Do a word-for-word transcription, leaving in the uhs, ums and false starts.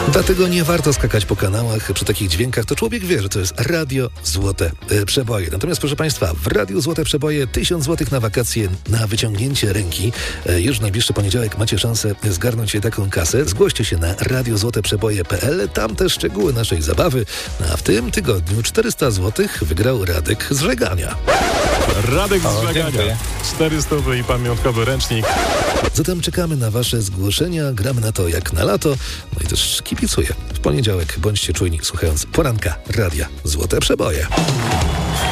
Dlatego nie warto skakać po kanałach przy takich dźwiękach. To człowiek wie, że to jest Radio Złote e, Przeboje. Natomiast proszę Państwa, w Radiu Złote Przeboje tysiąc złotych na wakacje na wyciągnięcie ręki. E, już w najbliższy poniedziałek macie szansę zgarnąć się taką kasę. Zgłoście się na radio złote przeboje kropka p l. Tam też szczegóły naszej zabawy. A w tym tygodniu czterysta złotych wygrał Radek z Żegania. Radek z Żegania. czterysta i pamiątkowy ręcznik. Zatem czekamy na Wasze zgłoszenia. Gramy na to jak na lato. No i też kibicuję. W poniedziałek bądźcie czujni, słuchając poranka Radia Złote Przeboje.